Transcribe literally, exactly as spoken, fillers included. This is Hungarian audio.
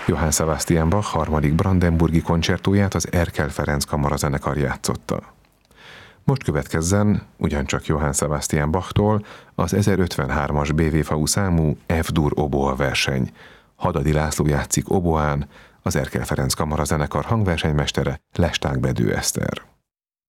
Johann Sebastian Bach harmadik brandenburgi koncertóját az Erkel Ferenc kamarazenekar játszotta. Most következzen, ugyancsak Johann Sebastian Bachtól, az ezerötvenhármas bé vé fá u számú F-dur oboa verseny. Hadadi László játszik oboán, az Erkel Ferenc kamarazenekar hangversenymestere Lesták Bedő Eszter.